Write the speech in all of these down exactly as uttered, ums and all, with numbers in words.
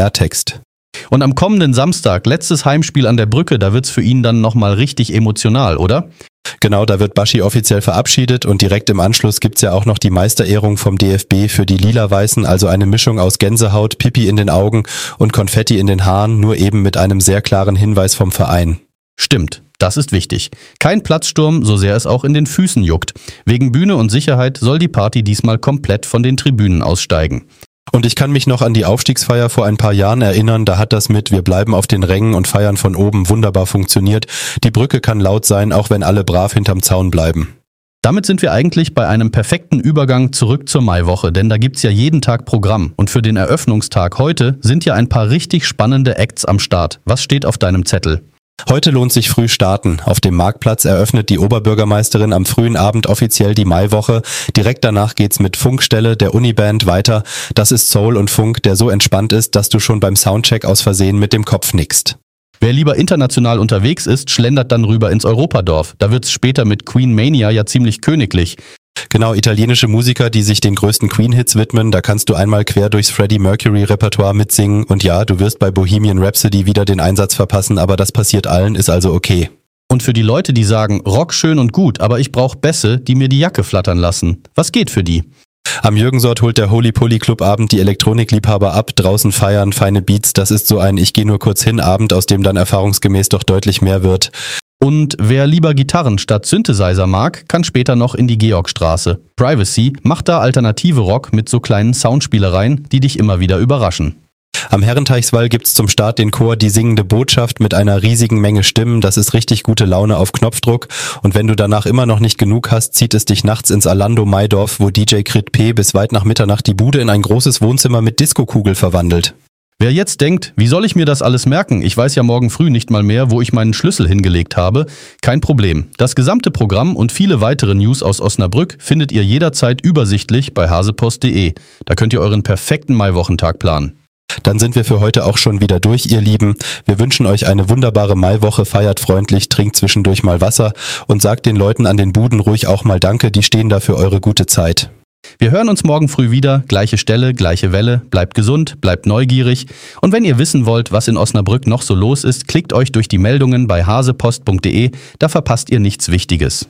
Klartext. Und am kommenden Samstag, letztes Heimspiel an der Brücke, da wird's für ihn dann nochmal richtig emotional, oder? Genau, da wird Baschi offiziell verabschiedet und direkt im Anschluss gibt's ja auch noch die Meisterehrung vom D F B für die Lila-Weißen, also eine Mischung aus Gänsehaut, Pipi in den Augen und Konfetti in den Haaren, nur eben mit einem sehr klaren Hinweis vom Verein. Stimmt, das ist wichtig. Kein Platzsturm, so sehr es auch in den Füßen juckt. Wegen Bühne und Sicherheit soll die Party diesmal komplett von den Tribünen aussteigen. Und ich kann mich noch an die Aufstiegsfeier vor ein paar Jahren erinnern, da hat das mit "Wir bleiben auf den Rängen und feiern von oben" wunderbar funktioniert. Die Brücke kann laut sein, auch wenn alle brav hinterm Zaun bleiben. Damit sind wir eigentlich bei einem perfekten Übergang zurück zur Maiwoche, denn da gibt's ja jeden Tag Programm. Und für den Eröffnungstag heute sind ja ein paar richtig spannende Acts am Start. Was steht auf deinem Zettel? Heute lohnt sich früh starten. Auf dem Marktplatz eröffnet die Oberbürgermeisterin am frühen Abend offiziell die Maiwoche. Direkt danach geht's mit Funkstelle der Uniband weiter. Das ist Soul und Funk, der so entspannt ist, dass du schon beim Soundcheck aus Versehen mit dem Kopf nickst. Wer lieber international unterwegs ist, schlendert dann rüber ins Europadorf. Da wird's später mit Queen Mania ja ziemlich königlich. Genau, italienische Musiker, die sich den größten Queen-Hits widmen, da kannst du einmal quer durchs Freddie Mercury-Repertoire mitsingen und ja, du wirst bei Bohemian Rhapsody wieder den Einsatz verpassen, aber das passiert allen, ist also okay. Und für die Leute, die sagen, Rock schön und gut, aber ich brauch Bässe, die mir die Jacke flattern lassen. Was geht für die? Am Jürgensort holt der Holy Poly Club Abend die Elektronikliebhaber ab, draußen feiern, feine Beats, das ist so ein Ich geh nur kurz hin Abend, aus dem dann erfahrungsgemäß doch deutlich mehr wird. Und wer lieber Gitarren statt Synthesizer mag, kann später noch in die Georgstraße. Privacy macht da alternative Rock mit so kleinen Soundspielereien, die dich immer wieder überraschen. Am Herrenteichswall gibt's zum Start den Chor Die singende Botschaft mit einer riesigen Menge Stimmen. Das ist richtig gute Laune auf Knopfdruck. Und wenn du danach immer noch nicht genug hast, zieht es dich nachts ins Alando Maidorf, wo D J Crit P bis weit nach Mitternacht die Bude in ein großes Wohnzimmer mit Diskokugel verwandelt. Wer jetzt denkt, wie soll ich mir das alles merken? Ich weiß ja morgen früh nicht mal mehr, wo ich meinen Schlüssel hingelegt habe. Kein Problem. Das gesamte Programm und viele weitere News aus Osnabrück findet ihr jederzeit übersichtlich bei hasepost punkt de. Da könnt ihr euren perfekten Maiwochentag planen. Dann sind wir für heute auch schon wieder durch, ihr Lieben. Wir wünschen euch eine wunderbare Maiwoche, feiert freundlich, trinkt zwischendurch mal Wasser und sagt den Leuten an den Buden ruhig auch mal Danke, die stehen da für eure gute Zeit. Wir hören uns morgen früh wieder, gleiche Stelle, gleiche Welle, bleibt gesund, bleibt neugierig und wenn ihr wissen wollt, was in Osnabrück noch so los ist, klickt euch durch die Meldungen bei hasepost punkt de, da verpasst ihr nichts Wichtiges.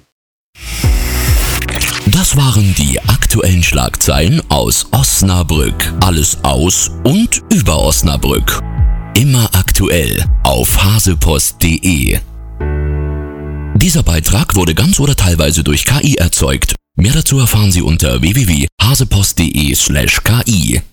Das waren die aktuellen Schlagzeilen aus Osnabrück. Alles aus und über Osnabrück. Immer aktuell auf hasepost punkt de. Dieser Beitrag wurde ganz oder teilweise durch K I erzeugt. Mehr dazu erfahren Sie unter w w w punkt hasepost punkt de slash K I.